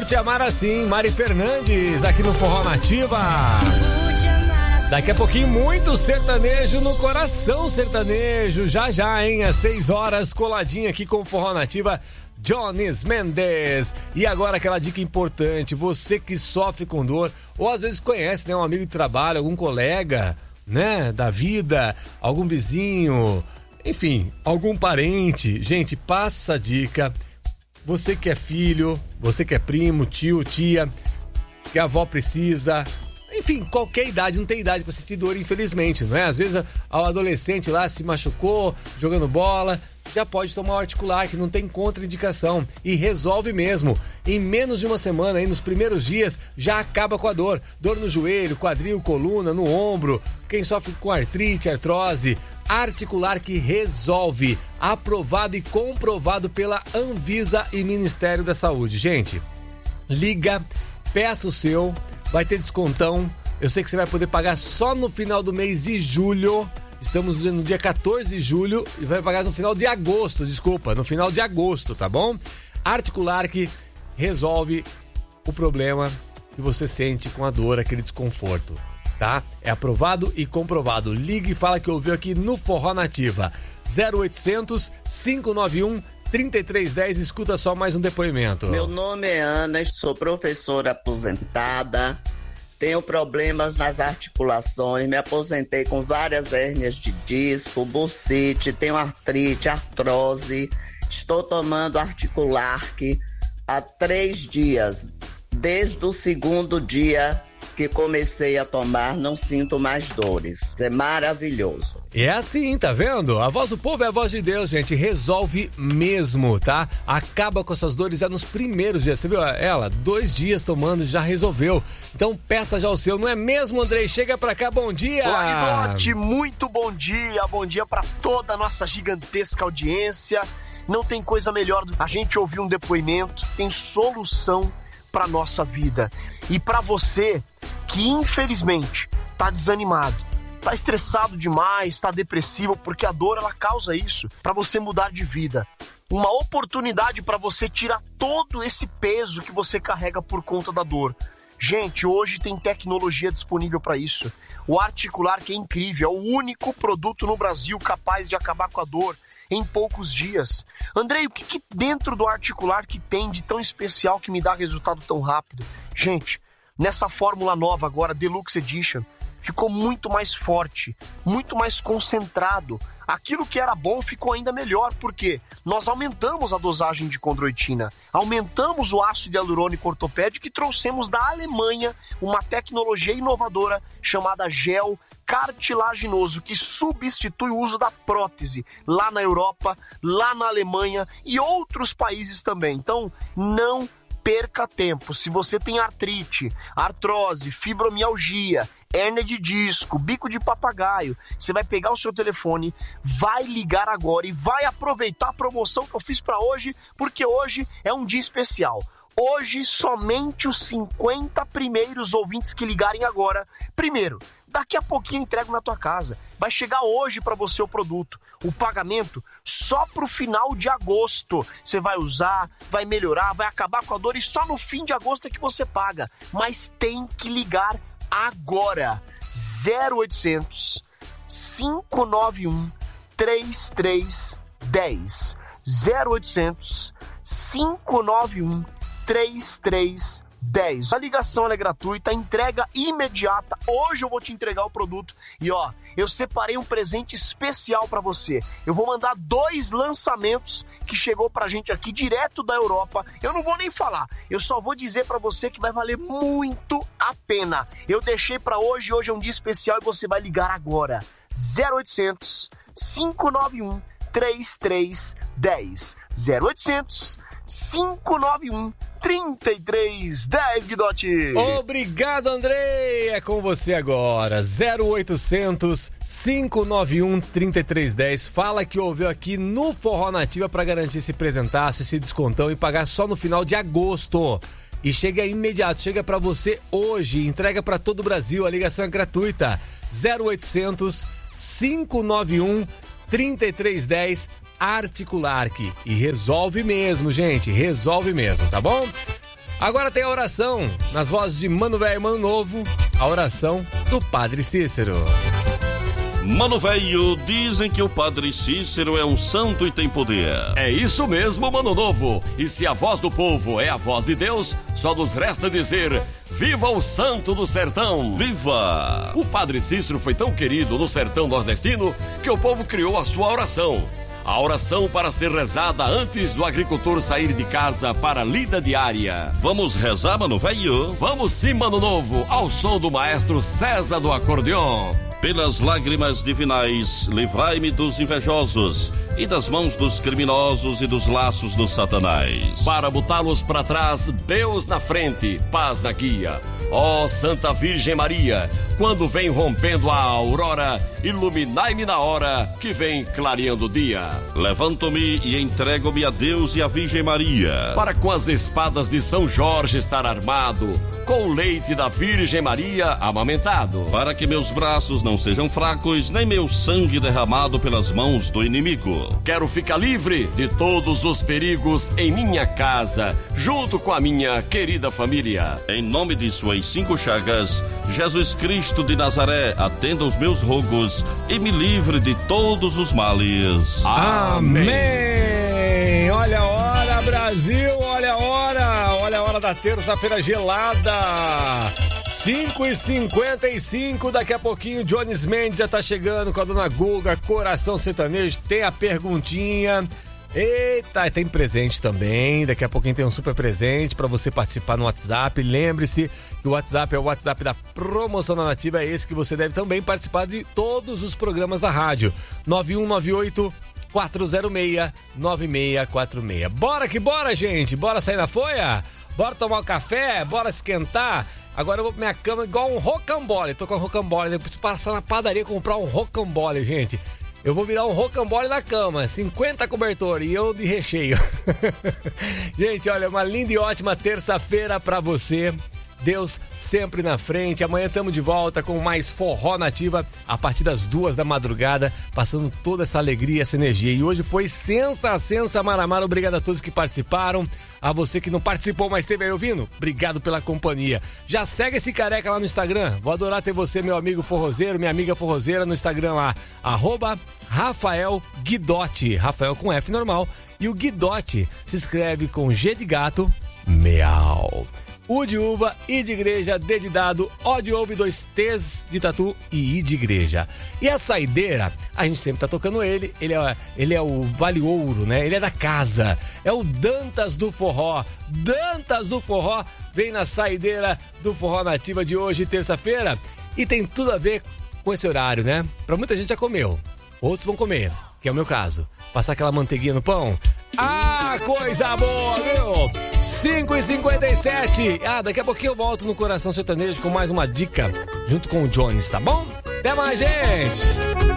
Curte Amar Assim, Mari Fernandes, aqui no Forró Nativa. Daqui a pouquinho, muito sertanejo no coração sertanejo. Já, hein? Às 6 horas, coladinho aqui com o Forró Nativa, Jones Mendes. E agora aquela dica importante, você que sofre com dor, ou às vezes conhece, né, um amigo de trabalho, algum colega, né, da vida, algum vizinho, enfim, algum parente. Gente, passa a dica. Você que é filho, você que é primo, tio, tia, que a avó precisa, enfim, qualquer idade, não tem idade pra sentir dor, infelizmente, não é? Às vezes o adolescente lá se machucou jogando bola, já pode tomar o articular, que não tem contraindicação, e resolve mesmo. Em menos de uma semana, aí nos primeiros dias, já acaba com a dor. Dor no joelho, quadril, coluna, no ombro, quem sofre com artrite, artrose, articular que resolve. Aprovado e comprovado pela Anvisa e Ministério da Saúde. Gente, liga, peça o seu, vai ter descontão. Eu sei que você vai poder pagar só no final do mês de julho. Estamos no dia 14 de julho e vai pagar no final de agosto, no final de agosto, tá bom? Articular que resolve o problema que você sente com a dor, aquele desconforto, tá? É aprovado e comprovado. Ligue e fala que ouviu aqui no Forró Nativa. 0800 591 3310, escuta só mais um depoimento. Meu nome é Ana, sou professora aposentada. Tenho problemas nas articulações, me aposentei com várias hérnias de disco, bursite, tenho artrite, artrose. Estou tomando Articulark há 3 dias. Desde o segundo dia que comecei a tomar, não sinto mais dores. É maravilhoso. É assim, tá vendo? A voz do povo é a voz de Deus, gente. Resolve mesmo, tá? Acaba com essas dores já nos primeiros dias. Você viu ela? 2 dias tomando, já resolveu. Então peça já o seu, não é mesmo, Andrei? Chega pra cá, bom dia! Olá, Guidotti, muito bom dia pra toda a nossa gigantesca audiência. Não tem coisa melhor do que a gente ouvir um depoimento, tem solução pra nossa vida. E pra você que infelizmente tá desanimado, tá estressado demais, tá depressivo, porque a dor ela causa isso, pra você mudar de vida. Uma oportunidade pra você tirar todo esse peso que você carrega por conta da dor. Gente, hoje tem tecnologia disponível para isso. O Articulark é incrível, é o único produto no Brasil capaz de acabar com a dor em poucos dias. Andrei, o que dentro do Articulark tem de tão especial que me dá resultado tão rápido? Gente, nessa fórmula nova agora, Deluxe Edition, ficou muito mais forte, muito mais concentrado. Aquilo que era bom ficou ainda melhor, porque nós aumentamos a dosagem de condroitina, aumentamos o ácido hialurônico ortopédico e trouxemos da Alemanha uma tecnologia inovadora chamada gel cartilaginoso, que substitui o uso da prótese lá na Europa, lá na Alemanha e outros países também. Então, não perca tempo. Se você tem artrite, artrose, fibromialgia, hérnia de disco, bico de papagaio, você vai pegar o seu telefone, vai ligar agora e vai aproveitar a promoção que eu fiz para hoje, porque hoje é um dia especial. Hoje, somente os 50 primeiros ouvintes que ligarem agora. Primeiro, daqui a pouquinho eu entrego na tua casa. Vai chegar hoje para você o produto. O pagamento só pro final de agosto. Você vai usar, vai melhorar, vai acabar com a dor e só no fim de agosto é que você paga. Mas tem que ligar agora. 0800 591 3310. 0800 591 3310. A ligação ela é gratuita, a entrega imediata. Hoje eu vou te entregar o produto e ó, eu separei um presente especial pra você. Eu vou mandar 2 lançamentos que chegou pra gente aqui direto da Europa. Eu não vou nem falar, eu só vou dizer pra você que vai valer muito a pena. Eu deixei pra hoje é um dia especial e você vai ligar agora. 0800 591 3310. 0800 591 3310, Guidotti. Obrigado, Andrei. É com você agora. 0800 591 3310. Fala que ouviu aqui no Forró Nativa para garantir esse presentaço, esse descontão e pagar só no final de agosto. E chega imediato, chega para você hoje, entrega para todo o Brasil, a ligação é gratuita. 0800 591 3310. Articulark. E resolve mesmo, gente, resolve mesmo, tá bom? Agora tem a oração, nas vozes de Mano Velho e Mano Novo, a oração do Padre Cícero. Mano Velho, dizem que o Padre Cícero é um santo e tem poder. É isso mesmo, Mano Novo. E se a voz do povo é a voz de Deus, só nos resta dizer: viva o santo do sertão! Viva! O Padre Cícero foi tão querido no sertão nordestino que o povo criou a sua oração. A oração para ser rezada antes do agricultor sair de casa para a lida diária. Vamos rezar, Mano Velho? Vamos sim, Mano Novo, ao som do maestro César do acordeon. Pelas lágrimas divinais, livrai-me dos invejosos e das mãos dos criminosos e dos laços do Satanás. Para botá-los para trás, Deus na frente, paz na guia. Ó Santa Virgem Maria, quando vem rompendo a aurora, iluminai-me na hora que vem clareando o dia. Levanto-me e entrego-me a Deus e à Virgem Maria, para com as espadas de São Jorge estar armado, com o leite da Virgem Maria amamentado, para que meus braços não sejam fracos, nem meu sangue derramado pelas mãos do inimigo. Quero ficar livre de todos os perigos em minha casa, junto com a minha querida família. Em nome de suas 5 chagas, Jesus Cristo de Nazaré, atenda os meus rogos e me livre de todos os males. Amém! Olha a hora, Brasil, olha a hora da terça-feira gelada. 5h55, daqui a pouquinho Jones Mendes já tá chegando com a dona Guga, Coração Sertanejo, tem a perguntinha. Eita, tem presente também, daqui a pouquinho tem um super presente para você participar no WhatsApp. Lembre-se que o WhatsApp é o WhatsApp da Promoção da Nativa, é esse que você deve também participar de todos os programas da rádio. 9198-406-9646. Bora que bora, gente, bora sair na folha? Bora tomar um café? Bora esquentar? Agora eu vou pra minha cama igual um rocambole. Tô com um rocambole, eu preciso passar na padaria comprar um rocambole, gente. Eu vou virar um rocambole na cama, 50 cobertores e eu de recheio. Gente, olha, uma linda e ótima terça-feira pra você. Deus sempre na frente. Amanhã estamos de volta com mais Forró Nativa a partir das 2 da madrugada, passando toda essa alegria, essa energia. E hoje foi sensa maramara. Obrigado a todos que participaram. A você que não participou, mas esteve aí ouvindo, obrigado pela companhia. Já segue esse careca lá no Instagram. Vou adorar ter você, meu amigo forrozeiro, minha amiga forrozeira, no Instagram lá, @Rafael Guidotti. Rafael com F normal. E o Guidotti se escreve com G de gato, meau. U de uva, I de igreja, D de dado, O de ovo, 2 T's de tatu e I de igreja. E a saideira, a gente sempre tá tocando ele é o Vale Ouro, né? Ele é da casa, é o Dantas do Forró. Dantas do Forró vem na saideira do Forró Nativa de hoje, terça-feira, e tem tudo a ver com esse horário, né? Pra muita gente já comeu, outros vão comer, que é o meu caso. Passar aquela manteiguinha no pão. Ah, coisa boa, viu? 5h57. Daqui a pouquinho eu volto no Coração Sertanejo com mais uma dica junto com o Jones, tá bom? Até mais, gente!